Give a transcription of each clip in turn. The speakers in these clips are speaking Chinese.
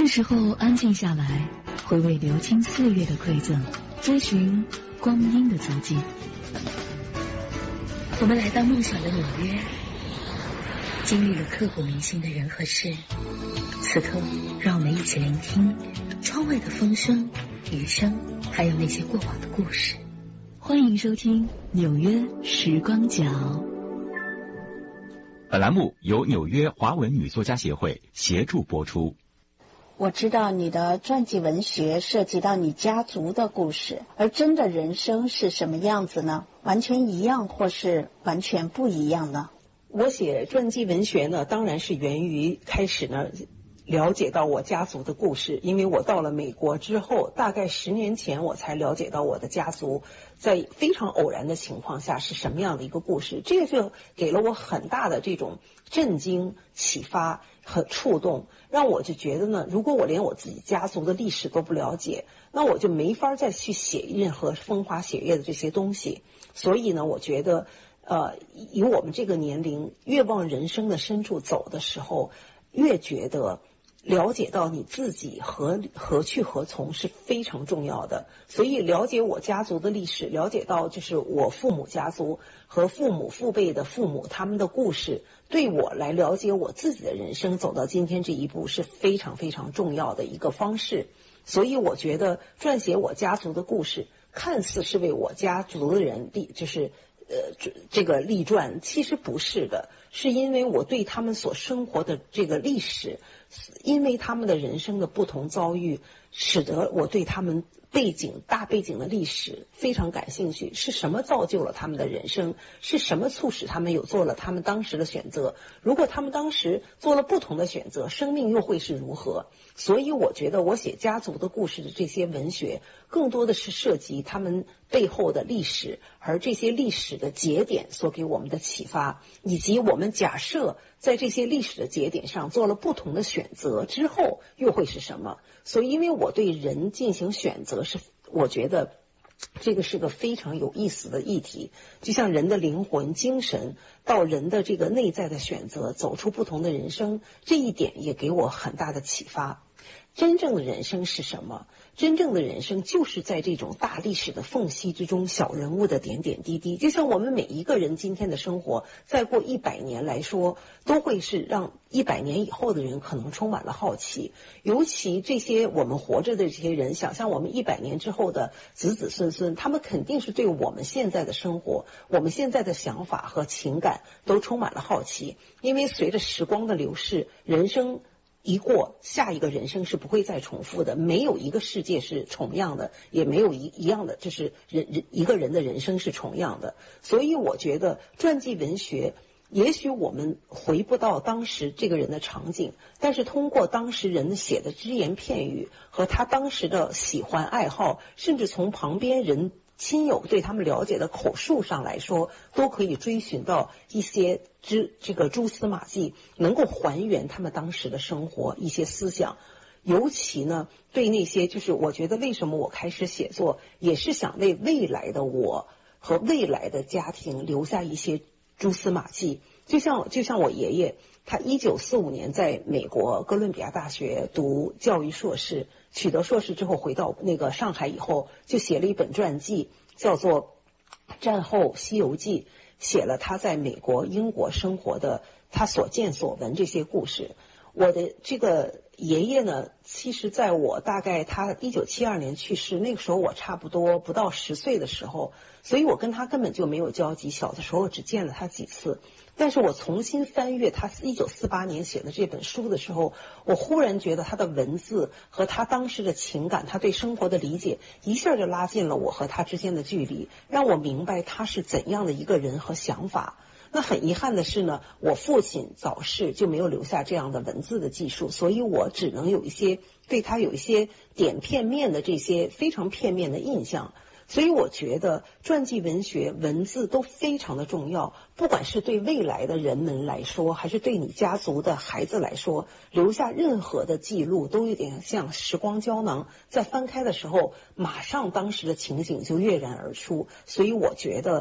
是时候安静下来，回味流金岁月的馈赠，追寻光阴的足迹。我们来到梦想的纽约，经历了刻骨铭心的人和事。此刻，让我们一起聆听窗外的风声、雨声，还有那些过往的故事。欢迎收听《纽约时光角》。 本栏目由纽约华文女作家协会协助播出。 我知道你的传记文学涉及到你家族的故事，而真的人生是什么样子呢？完全一样或是完全不一样呢？ 我写传记文学呢，当然是源于开始呢了解到我家族的故事，因为我到了美国之后，大概10年前我才了解到我的家族在非常偶然的情况下是什么样的一个故事，这个就给了我很大的这种震惊、启发和触动，让我就觉得呢，如果我连我自己家族的历史都不了解，那我就没法再去写任何风花雪月的这些东西。所以呢，我觉得以我们这个年龄越往人生的深处走的时候，越觉得了解到你自己何去何从是非常重要的。所以了解我家族的历史，了解到就是我父母家族和父母父辈的父母他们的故事，对我来了解我自己的人生走到今天这一步是非常非常重要的一个方式。所以我觉得撰写我家族的故事看似是为我家族的人这个立传，其实不是的，是因为我对他们所生活的这个历史，因为他们的人生的不同遭遇，使得我对他们大背景的历史非常感兴趣。是什么造就了他们的人生？是什么促使他们有做了他们当时的选择？如果他们当时做了不同的选择，生命又会是如何？所以我觉得我写家族的故事的这些文学，更多的是涉及他们背后的历史，而这些历史的节点所给我们的启发，以及我们假设在这些历史的节点上做了不同的选择之后又会是什么。所以因为我对人进行选择，我觉得这个是个非常有意思的议题，就像人的灵魂、精神到人的这个内在的选择，走出不同的人生，这一点也给我很大的启发。真正的人生是什么？真正的人生就是在这种大历史的缝隙之中，小人物的点点滴滴。就像我们每一个人今天的生活，再过100年来说，都会是让100年以后的人可能充满了好奇。尤其这些我们活着的这些人，想象我们100年之后的子子孙孙，他们肯定是对我们现在的生活、我们现在的想法和情感都充满了好奇。因为随着时光的流逝，人生一过，下一个人生是不会再重复的，没有一个世界是重样的，也没有一样的，就是一个人的人生是重样的。所以我觉得传记文学，也许我们回不到当时这个人的场景，但是通过当时人写的只言片语和他当时的喜欢爱好，甚至从旁边人亲友对他们了解的口述上来说，都可以追寻到一些这个蛛丝马迹，能够还原他们当时的生活一些思想。尤其呢，对那些就是我觉得为什么我开始写作，也是想为未来的我和未来的家庭留下一些蛛丝马迹。就像我爷爷，他1945年在美国哥伦比亚大学读教育硕士，取得硕士之后回到那个上海以后，就写了一本传记，叫做《战后西游记》，写了他在美国、英国生活的他所见所闻这些故事。我的这个爷爷呢，其实在我大概他1972年去世，那个时候我差不多不到10岁的时候，所以我跟他根本就没有交集，小的时候只见了他几次。但是我重新翻阅他1948年写的这本书的时候，我忽然觉得他的文字和他当时的情感，他对生活的理解，一下就拉近了我和他之间的距离，让我明白他是怎样的一个人和想法。那很遗憾的是呢，我父亲早逝，就没有留下这样的文字的记述，所以我只能对他有一些点片面的这些非常片面的印象。所以我觉得传记文学文字都非常的重要，不管是对未来的人们来说，还是对你家族的孩子来说，留下任何的记录都有点像时光胶囊，在翻开的时候马上当时的情景就跃然而出。所以我觉得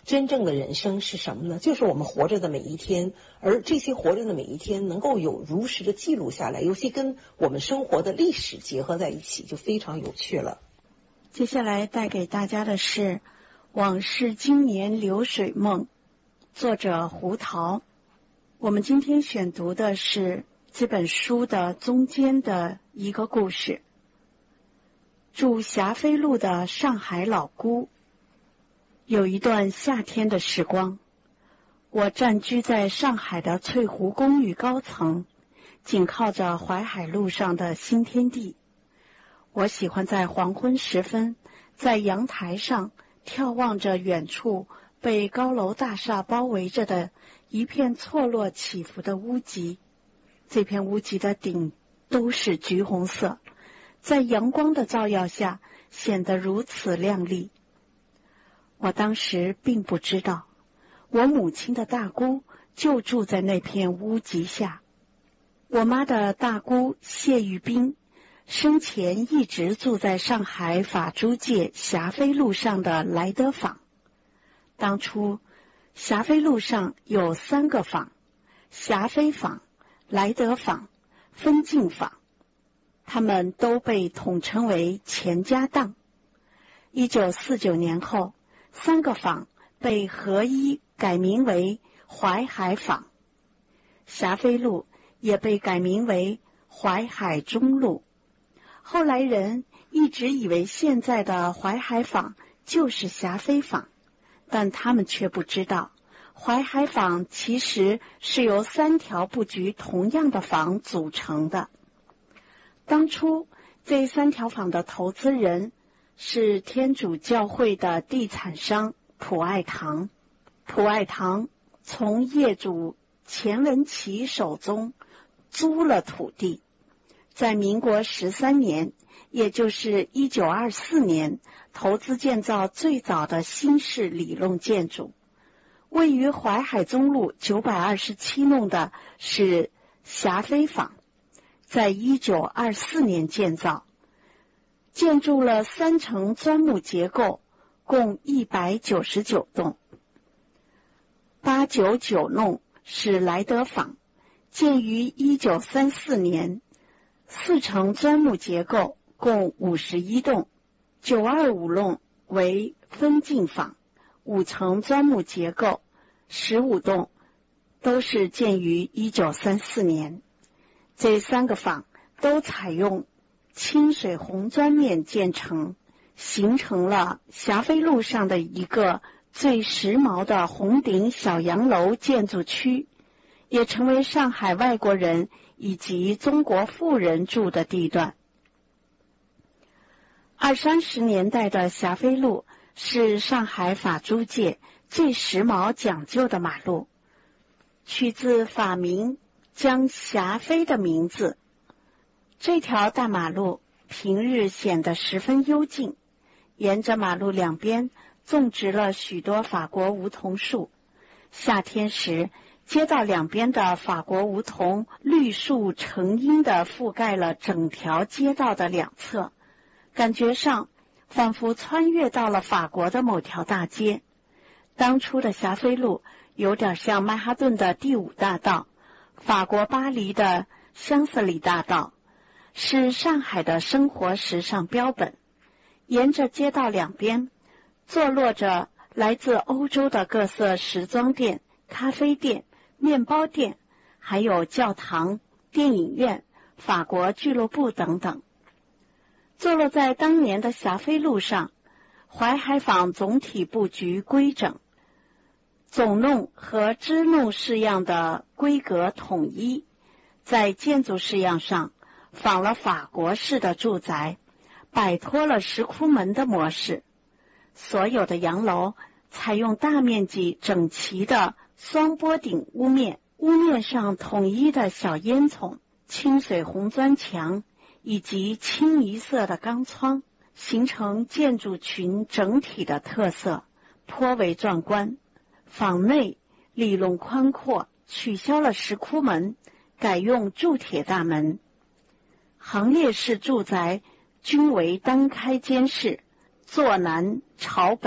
真正的人生是什么呢？就是我们活着的每一天，而这些活着的每一天能够有如实的记录下来，尤其跟我们生活的历史结合在一起，就非常有趣了。 接下来带给大家的是《往事经年流水梦》，作者胡桃。我们今天选读的是这本书的中间的一个故事。住霞飞路的上海老姑。有一段夏天的时光，我暂居在上海的翠湖公寓高层，紧靠着淮海路上的新天地。我喜欢在黄昏时分，在阳台上眺望着远处被高楼大厦包围着的一片错落起伏的屋脊。这片屋脊的顶都是橘红色，在阳光的照耀下显得如此亮丽。我当时并不知道，我母亲的大姑就住在那片屋脊下。我妈的大姑谢玉冰生前一直住在上海法租界霞飞路上的莱德坊。当初霞飞路上有3个坊：霞飞坊、莱德坊、分晋坊，他们都被统称为钱家档。1949年后，3个坊被合一改名为淮海坊，霞飞路也被改名为淮海中路。后来人一直以为现在的淮海坊就是霞飞坊，但他们却不知道，淮海坊其实是由3条布局同样的坊组成的。当初这3条坊的投资人是天主教会的地产商普爱堂。普爱堂从业主钱文琪手中租了土地，在民国13年，也就是1924年，投资建造最早的新式里弄建筑。位于淮海中路927弄的是霞飞坊，在1924年建造，建筑了3层砖木结构，共199栋。899弄是莱德坊，建于1934年，4层砖木结构，共51栋。925弄为分晋坊，5层砖木结构，15栋，都是建于1934年。这3个坊都采用清水红砖面建成，形成了霞飞路上的一个最时髦的红顶小洋楼建筑区，也成为上海外国人以及中国富人住的地段。20-30年代的霞飞路是上海法租界最时髦讲究的马路，取自法名将霞飞的名字。这条大马路平日显得十分幽静，沿着马路两边种植了许多法国梧桐树。夏天时，街道两边的法国梧桐绿树成荫地覆盖了整条街道的两侧，感觉上仿佛穿越到了法国的某条大街。当初的霞飞路有点像曼哈顿的第5大道，法国巴黎的香榭里大道，是上海的生活时尚标本。沿着街道两边坐落着来自欧洲的各色时装店、咖啡店、面包店，还有教堂、电影院、法国俱乐部等等。坐落在当年的霞飞路上，淮海坊总体布局规整，总弄和支弄式样的规格统一，在建筑式样上仿了法国式的住宅，摆脱了石窟门的模式。所有的洋楼采用大面积整齐的双波顶屋面，屋面上统一的小烟囱、清水红砖墙以及清一色的钢窗，形成建筑群整体的特色，颇为壮观。坊内里弄宽阔，取消了石窟门，改用铸铁大门。行列式住宅均为单开间室，坐南朝北，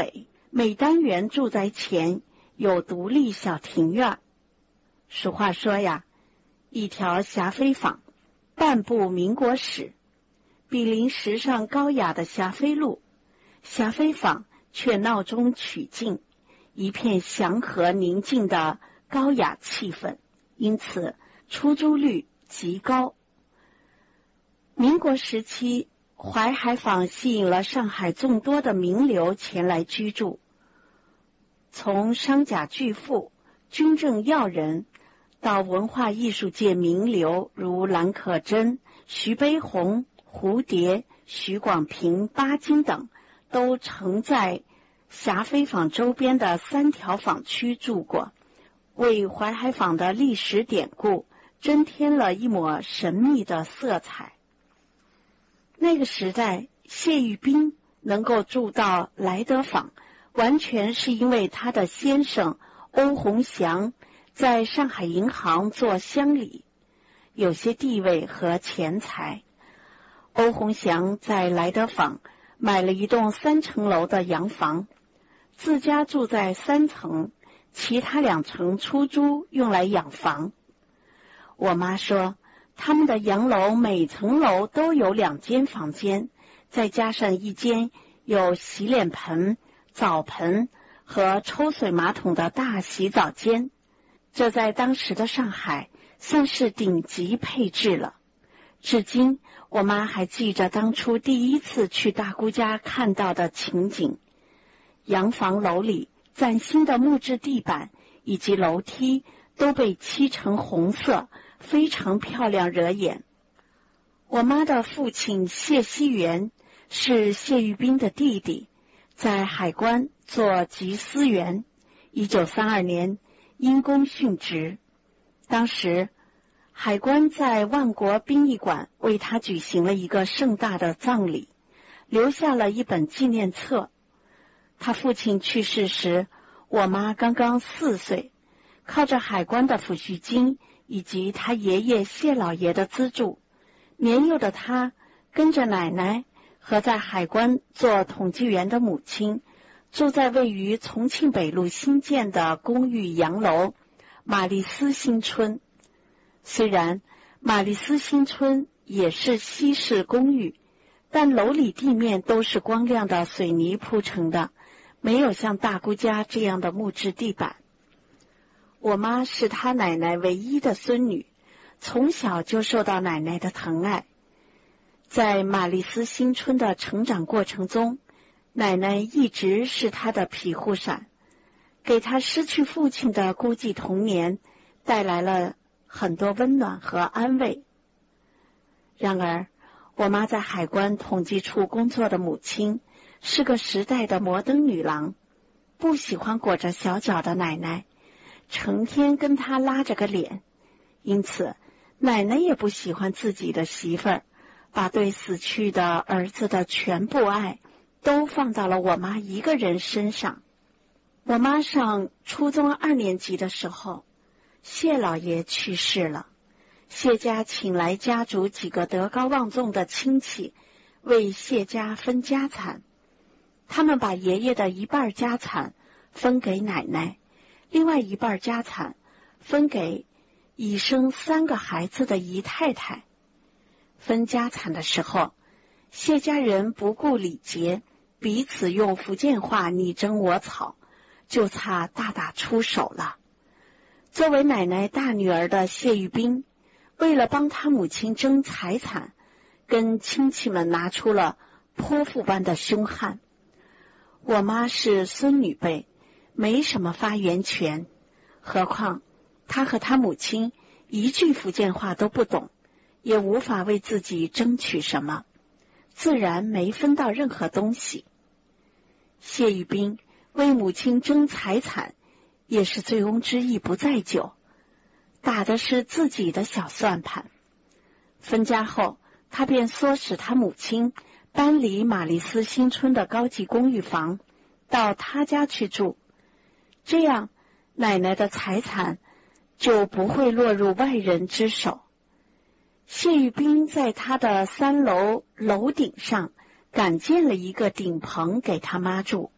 每单元住宅前有独立小庭院。俗话说呀，一条霞飞坊，半部民国史，比邻时尚高雅的霞飞路，霞飞坊却闹中取静，一片祥和宁静的高雅气氛，因此出租率极高。民国时期，淮海坊吸引了上海众多的名流前来居住，从商贾巨富、军政要人到文化艺术界名流如兰可珍、徐悲鸿、蝴蝶、许广平、巴金等，都曾在霞飞坊周边的3条坊区住过，为淮海坊的历史典故增添了一抹神秘的色彩。那个时代，谢玉斌能够住到莱德坊，完全是因为他的先生欧鸿祥在上海银行做乡里，有些地位和钱财。欧鸿祥在莱德坊买了一栋3层楼的洋房，自家住在3层，其他2层出租用来养房。我妈说，他们的洋楼每层楼都有2间房间，再加上1间有洗脸盆、澡盆和抽水马桶的大洗澡间，这在当时的上海算是顶级配置了。至今我妈还记着当初第一次去大姑家看到的情景，洋房楼里崭新的木质地板以及楼梯都被漆成红色，非常漂亮惹眼。我妈的父亲谢希元是谢玉斌的弟弟，在海关做缉私员，1932年因公殉职。当时海关在万国殡仪馆为他举行了一个盛大的葬礼，留下了一本纪念册。他父亲去世时，我妈刚刚4岁，靠着海关的抚恤金以及他爷爷谢老爷的资助，年幼的他跟着奶奶和在海关做统计员的母亲，住在位于重庆北路新建的公寓洋楼玛丽斯新村。虽然玛丽斯新村也是西式公寓，但楼里地面都是光亮的水泥铺成的，没有像大姑家这样的木质地板。我妈是她奶奶唯一的孙女，从小就受到奶奶的疼爱。在玛丽斯新村的成长过程中，奶奶一直是她的庇护伞，给她失去父亲的孤寂童年带来了很多温暖和安慰。然而，我妈在海关统计处工作的母亲是个时代的摩登女郎，不喜欢裹着小脚的奶奶，成天跟她拉着个脸，因此奶奶也不喜欢自己的媳妇儿，把对死去的儿子的全部爱都放到了我妈一个人身上。我妈上初中2年级的时候，谢老爷去世了，谢家请来家族几个德高望重的亲戚为谢家分家产，他们把爷爷的1半家产分给奶奶，另外1半家产分给已生3个孩子的姨太太。分家产的时候，谢家人不顾礼节，彼此用福建话你争我吵，就差大打出手了。作为奶奶大女儿的谢玉斌，为了帮他母亲争财产，跟亲戚们拿出了泼妇般的凶悍。我妈是孙女辈，没什么发言权，何况她和她母亲一句福建话都不懂，也无法为自己争取什么，自然没分到任何东西。谢玉斌为母亲争财产，也是醉翁之意不在酒，打的是自己的小算盘。分家后，他便唆使他母亲搬离玛丽斯新村的高级公寓房，到他家去住，这样奶奶的财产就不会落入外人之手。谢玉斌在他的3楼楼顶上赶建了一个顶棚给他妈住，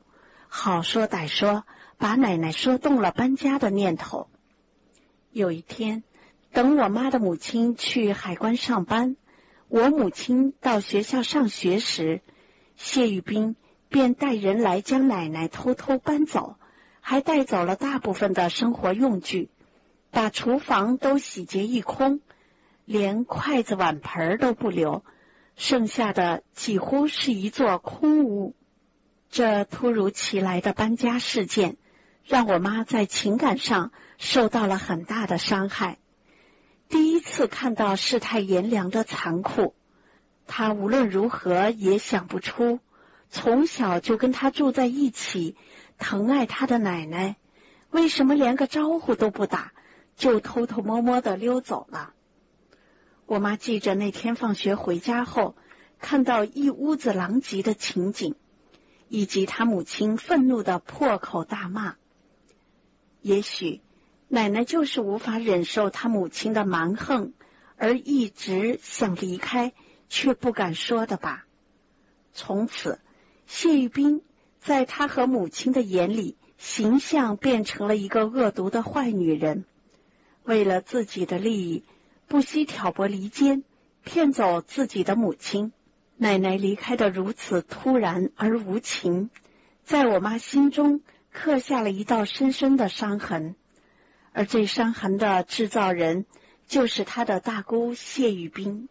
好说歹说，把奶奶说动了搬家的念头。有一天，等我妈的母亲去海关上班，我母亲到学校上学时，谢玉斌便带人来将奶奶偷偷搬走，还带走了大部分的生活用具，把厨房都洗劫一空，连筷子碗盆都不留，剩下的几乎是一座空屋。这突如其来的搬家事件，让我妈在情感上受到了很大的伤害。第一次看到世态炎凉的残酷，她无论如何也想不出，从小就跟她住在一起，疼爱她的奶奶，为什么连个招呼都不打，就偷偷摸摸地溜走了。我妈记着那天放学回家后，看到一屋子狼藉的情景，以及她母亲愤怒的破口大骂。也许奶奶就是无法忍受她母亲的蛮横，而一直想离开却不敢说的吧。从此，谢玉斌在她和母亲的眼里，形象变成了一个恶毒的坏女人，为了自己的利益，不惜挑拨离间，骗走自己的母亲。奶奶离开的如此突然而无情，在我妈心中刻下了一道深深的伤痕，而这伤痕的制造人就是她的大姑谢玉斌。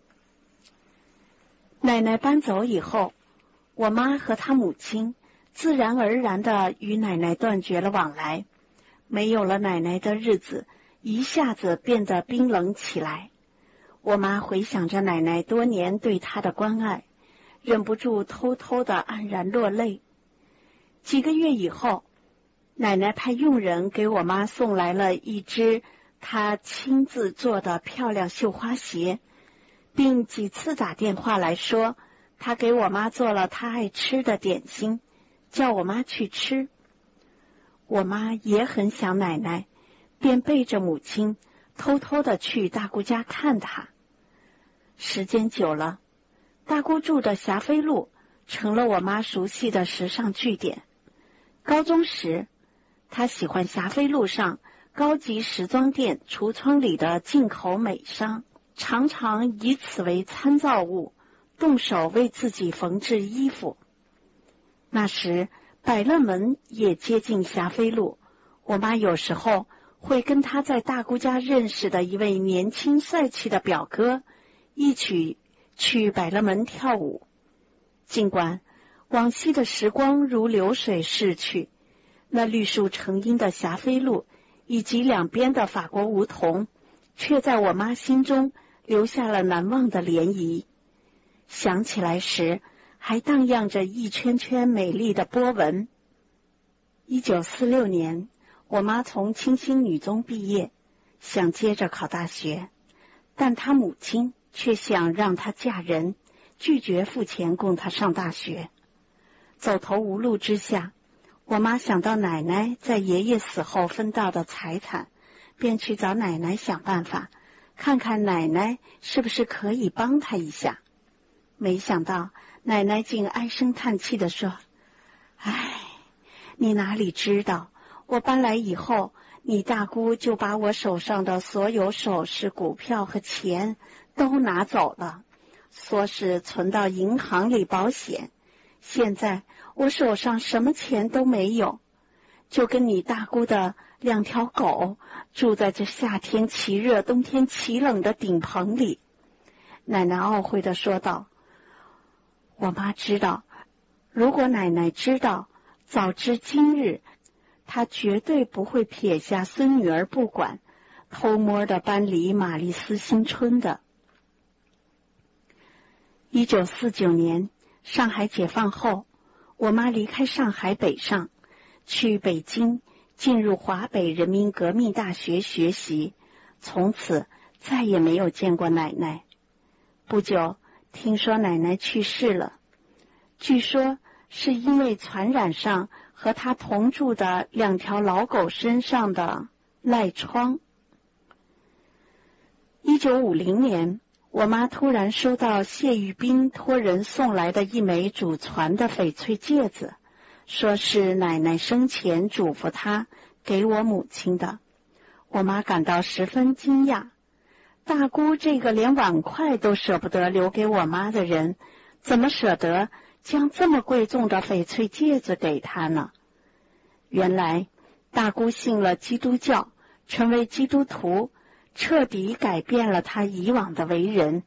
奶奶搬走以后，我妈和她母亲自然而然地与奶奶断绝了往来，没有了奶奶的日子一下子变得冰冷起来。我妈回想着奶奶多年对她的关爱，忍不住偷偷地黯然落泪。几个月以后，奶奶派佣人给我妈送来了一只她亲自做的漂亮绣花鞋，并几次打电话来说，她给我妈做了她爱吃的点心，叫我妈去吃。我妈也很想奶奶，便背着母亲偷偷地去大姑家看她。时间久了，大姑住的霞飞路成了我妈熟悉的时尚据点。高中时，她喜欢霞飞路上高级时装店橱窗里的进口美商，常常以此为参照物，动手为自己缝制衣服。那时百乐门也接近霞飞路，我妈有时候会跟她在大姑家认识的一位年轻帅气的表哥一起去百乐门跳舞。尽管往昔的时光如流水逝去，那绿树成荫的霞飞路以及两边的法国梧桐，却在我妈心中留下了难忘的涟漪。想起来时，还荡漾着一圈圈美丽的波纹。1946年，我妈从清新女中毕业，想接着考大学，但她母亲却想让她嫁人，拒绝付钱供她上大学。走投无路之下，我妈想到奶奶在爷爷死后分到的财产，便去找奶奶想办法，看看奶奶是不是可以帮她一下。没想到奶奶竟唉声叹气地说：“唉，你哪里知道，我搬来以后，你大姑就把我手上的所有首饰、股票和钱都拿走了，说是存到银行里保险。现在我手上什么钱都没有，就跟你大姑的2条狗住在这夏天奇热、冬天奇冷的顶棚里。”奶奶懊悔地说道。我妈知道，如果奶奶知道，早知今日，她绝对不会撇下孙女儿不管，偷摸地搬离玛丽斯新村的。1949年，上海解放后，我妈离开上海北上，去北京，进入华北人民革命大学学习，从此再也没有见过奶奶。不久，听说奶奶去世了，据说是因为传染上和她同住的2条老狗身上的赖疮。1950年，我妈突然收到谢玉斌托人送来的一枚祖传的翡翠戒指， 说是奶奶生前嘱咐她给我母亲的。我妈感到十分惊讶，大姑这个连碗筷都舍不得留给我妈的人，怎么舍得将这么贵重的翡翠戒指给她呢？原来大姑信了基督教，成为基督徒，彻底改变了她以往的为人。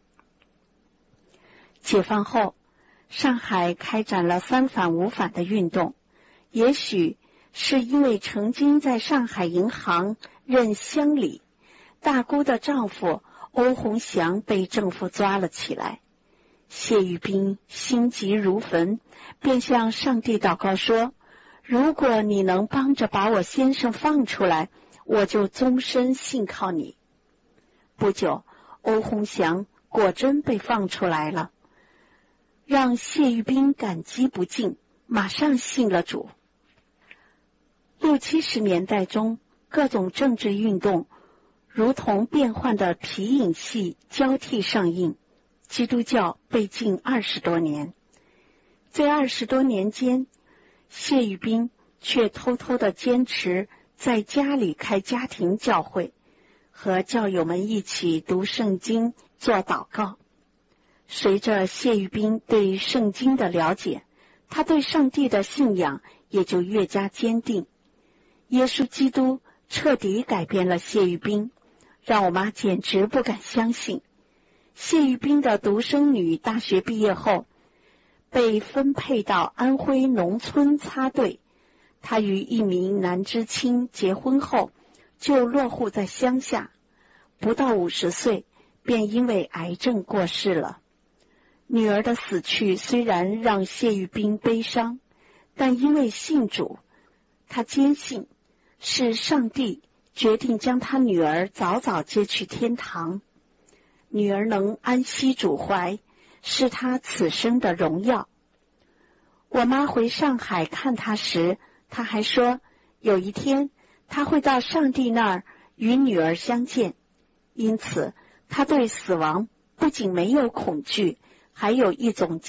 解放后，上海开展了三反五反的运动，也许是因为曾经在上海银行任乡里，大姑的丈夫欧鸿祥被政府抓了起来。谢玉斌心急如焚，便向上帝祷告说，如果你能帮着把我先生放出来，我就终身信靠你。不久，欧鸿祥果真被放出来了，让谢玉斌感激不尽，马上信了主。60、70年代中，各种政治运动如同变幻的皮影戏交替上映，基督教被禁20多年。这20多年间，谢玉斌却偷偷地坚持在家里开家庭教会，和教友们一起读圣经做祷告。随着谢玉斌对圣经的了解，他对上帝的信仰也就越加坚定。耶稣基督彻底改变了谢玉斌，让我妈简直不敢相信。谢玉斌的独生女大学毕业后，被分配到安徽农村插队。她与一名男知青结婚后，就落户在乡下，不到50岁，便因为癌症过世了。女儿的死去虽然让谢玉斌悲伤，但因为信主，他坚信是上帝决定将他女儿早早接去天堂。女儿能安息主怀，是他此生的荣耀。我妈回上海看他时，他还说有一天他会到上帝那儿与女儿相见，因此他对死亡不仅没有恐惧，还有一种